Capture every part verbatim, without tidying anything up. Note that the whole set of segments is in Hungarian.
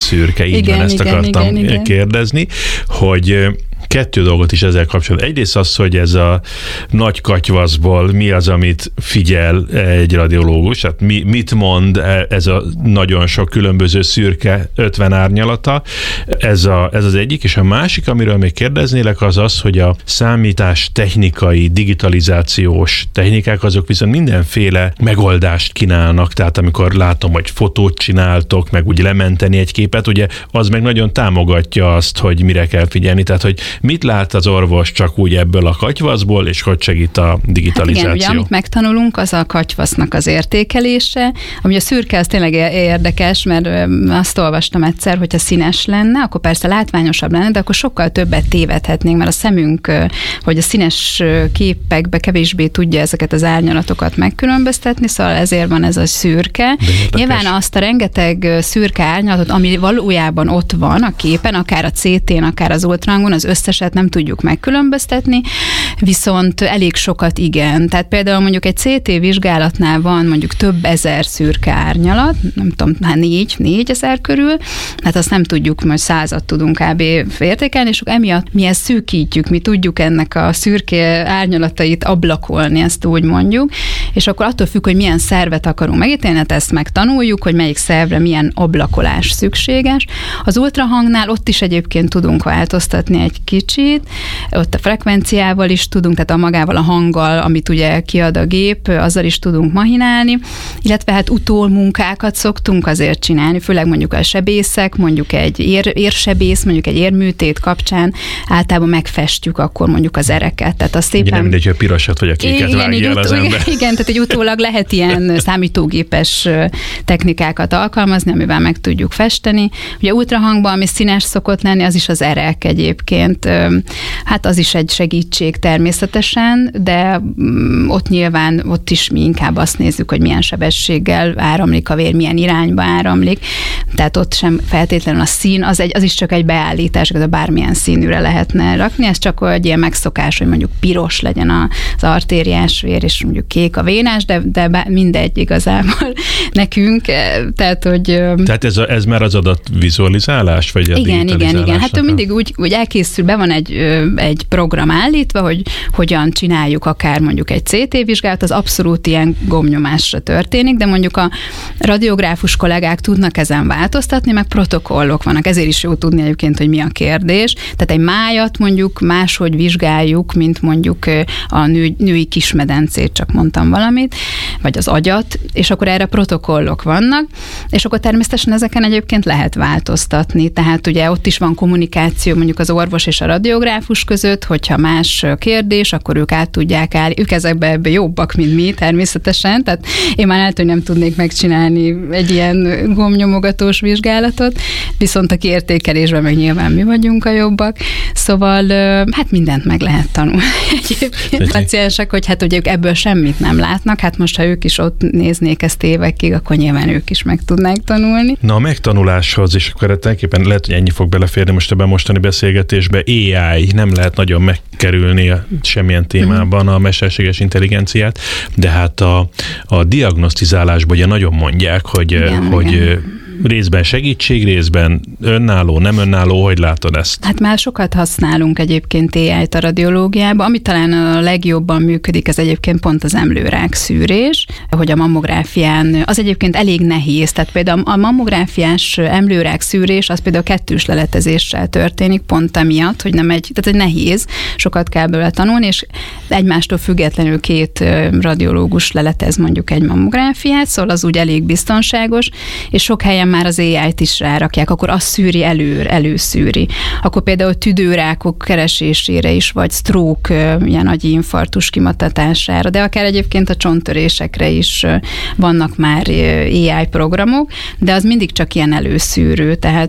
szürke, így igen, van, ezt igen, akartam igen, igen. kérdezni, hogy kettő dolgot is ezzel kapcsolatban. Egyrészt az, hogy ez a nagy katyvaszból mi az, amit figyel egy radiológus, tehát mi, mit mond ez a nagyon sok különböző szürke ötven árnyalata. Ez, a, ez az egyik, és a másik, amiről még kérdeznélek, az az, hogy a számítás technikai, digitalizációs technikák, azok viszont mindenféle megoldást kínálnak, tehát amikor látom, hogy fotót csináltok, meg úgy lementeni egy képet, ugye az meg nagyon támogatja azt, hogy mire kell figyelni, tehát hogy mit lát az orvos csak úgy ebből a katyvaszból, és hogy segít a digitalizáció? Hát igen, ugye amit megtanulunk, az a katyvasznak az értékelése, ami a szürke, az tényleg érdekes, mert azt olvastam egyszer, hogyha színes lenne, akkor persze látványosabb lenne, de akkor sokkal többet tévedhetnénk, mert a szemünk, hogy a színes képekbe kevésbé tudja ezeket az árnyalatokat megkülönböztetni, szóval ezért van ez a szürke. Nyilván azt a rengeteg szürke árnyalatot, ami valójában ott van a képen, akár a cé tén, akár az ultrahangon, az összeset nem tudjuk megkülönböztetni, viszont elég sokat igen. Tehát például mondjuk egy cé té vizsgálatnál van mondjuk több ezer szürke árnyalat, nem tudom, hát négy, négy ezer körül, hát azt nem tudjuk, majd százat tudunk kb. Értékelni, és emiatt mi ezt szűkítjük, mi tudjuk ennek a szürke árnyalatait ablakolni, ezt úgy mondjuk, és akkor attól függ, hogy milyen szervet akarunk megítélni, hát ezt megtanuljuk, hogy melyik szervre milyen ablakolás szükséges. Az ultrahangnál ott is egyébként tudunk változtatni egy kicsit, ott a frekvenciával is tudunk, tehát a magával a hanggal, amit ugye kiad a gép, azzal is tudunk mahinálni, illetve hát utólmunkákat szoktunk azért csinálni, főleg mondjuk a sebészek, mondjuk egy ér, érsebész, mondjuk egy érműtét kapcsán általában megfestjük akkor mondjuk az ereket. Tehát az szépen... Nem mindegy, hogy a pirosat vagy a kéket igen, vágja el az igen, ember. Igen, tehát egy utólag lehet ilyen számítógépes technikákat alkalmazni, amivel meg tudjuk festeni. Ugye ultrahangban, ami színes szokott lenni, az is az erek egyébként. Hát az is egy segítség természetesen, de ott nyilván, ott is mi inkább azt nézzük, hogy milyen sebességgel áramlik a vér, milyen irányba áramlik. Tehát ott sem feltétlenül a szín, az, egy, az is csak egy beállítás, de bármilyen színűre lehetne rakni. Ez csak egy ilyen megszokás, hogy mondjuk piros legyen az artériás vér, és mondjuk kék a vénás, de, de mindegy igazából nekünk. Tehát, hogy... Tehát ez, a, ez már az adatvizualizálás, vagy a igen, igen, igen. Hát a... mindig úgy, úgy elkészül, be van egy, egy program állítva, hogy hogyan csináljuk akár mondjuk egy cé té vizsgálat, az abszolút ilyen gombnyomásra történik, de mondjuk a radiográfus kollégák tudnak ezen változtatni, meg protokollok vannak, ezért is jó tudni egyébként, hogy mi a kérdés. Tehát egy májat mondjuk máshogy vizsgáljuk, mint mondjuk a nő, női kismedencét, csak mondtam valamit, vagy az agyat, és akkor erre protokollok vannak, és akkor természetesen ezeken egyébként lehet változtatni. Tehát ugye ott is van kommunikáció mondjuk az orvos és a radiográfus között, hogyha más kérdés, akkor ők át tudják állni. Ők ezekben ebben jobbak, mint mi természetesen, tehát én már lehet, hogy nem tudnék megcsinálni egy ilyen gombnyomogatós vizsgálatot, viszont a kiértékelésben meg nyilván mi vagyunk a jobbak. Szóval hát mindent meg lehet tanulni egyébként paciensek, hogy hát ugye ők ebből semmit nem látnak, hát most ha ők is ott néznék ezt évekig, akkor nyilván ők is meg tudnák tanulni. Na a megtanuláshoz, és akkor tulajdonképpen lehet, hogy ennyi fog beleférni most ebben mostani beszélgetésbe, á i, nem lehet nagyon megkerülni semmilyen témában a mesterséges intelligenciát, de hát a, a diagnosztizálásban ugye nagyon mondják, hogy, igen, hogy igen. részben segítség, részben önálló, nem önálló, hogy látod ezt? Hát már sokat használunk egyébként á i-t a radiológiában, ami talán a legjobban működik, ez egyébként pont az emlőrák szűrés, hogy a mammográfián, az egyébként elég nehéz, tehát például a mammográfiás emlőrák szűrés, az például kettős leletezéssel történik, pont emiatt, hogy nem egy, tehát egy nehéz, sokat kell belőle tanulni, és egymástól függetlenül két radiológus leletez mondjuk egy mammográfiát, szóval az úgy elég biztonságos, és sok helyen már az á i-t is rárakják, akkor az szűri elő, előszűri. Akkor például tüdőrákok keresésére is, vagy stroke, ilyen agyi infarktus kimutatására, de akár egyébként a csonttörésekre is vannak már á i programok, de az mindig csak ilyen előszűrő, tehát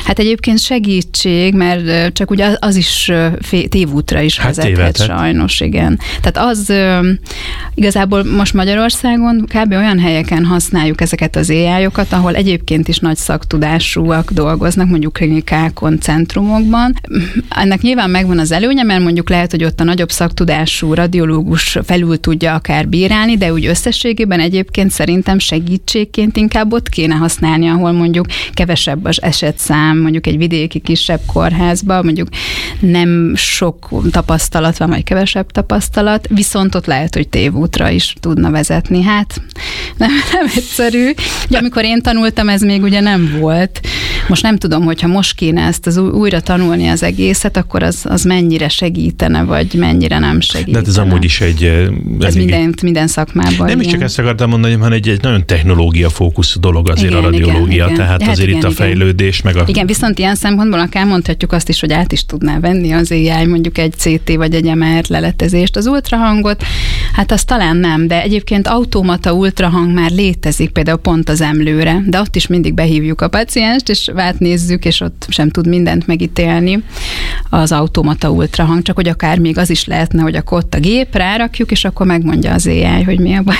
Hát egyébként segítség, mert csak ugye az is tévútra is hát vezethet tévedhet. Sajnos, igen. Tehát az igazából most Magyarországon kb. Olyan helyeken használjuk ezeket az á í-okat, ahol egyébként is nagy szaktudásúak dolgoznak, mondjuk klinikákon, centrumokban. Ennek nyilván megvan az előnye, mert mondjuk lehet, hogy ott a nagyobb szaktudású radiológus felül tudja akár bírálni, de úgy összességében egyébként szerintem segítségként inkább ott kéne használni, ahol mondjuk kevesebb az esetszám, mondjuk egy vidéki kisebb kórházban, mondjuk nem sok tapasztalat van, vagy kevesebb tapasztalat, viszont ott lehet, hogy tévútra is tudna vezetni. Hát nem, nem egyszerű. Ugye, amikor én tanultam, ez még ugye nem volt. Most nem tudom, hogyha most kéne ezt az újra tanulni az egészet, akkor az, az mennyire segítene, vagy mennyire nem segítene. De hát ez amúgy is egy... Ez minden, minden szakmában. Nem is csak ezt akartam mondani, hanem egy, egy nagyon technológia fókuszú dolog azért igen, a radiológia, igen, tehát igen. azért hát itt igen, a fejlődés, igen. meg a... Igen, viszont ilyen szempontból akár mondhatjuk azt is, hogy át is tudná venni az á í mondjuk egy cé té vagy egy em er leletezést. Az ultrahangot, hát az talán nem, de egyébként automata ultrahang már létezik, például pont az emlőre, de ott is mindig behívjuk a pacienst, és átnézzük, és ott sem tud mindent megítélni az automata ultrahang, csak hogy akár még az is lehetne, hogy akkor ott a gép rárakjuk, és akkor megmondja az á í, hogy mi a baj.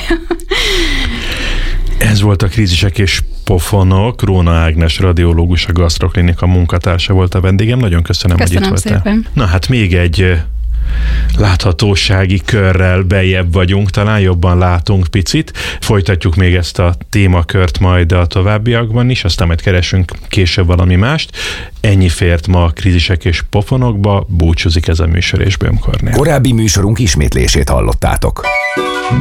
Ez volt a Krízisek és Pofonok. Róna Ágnes radiológus, a Gasztroklinika munkatársa volt a vendégem. Nagyon köszönöm, köszönöm hogy itt szépen. voltál. Na hát még egy láthatósági körrel bejebb vagyunk, talán jobban látunk picit. Folytatjuk még ezt a témakört majd a továbbiakban is, aztán majd keresünk később valami mást. Ennyi fért ma a Krízisek és Pofonokba, búcsúzik ez a műsor, és Böhm Kornél. Korábbi műsorunk ismétlését hallottátok.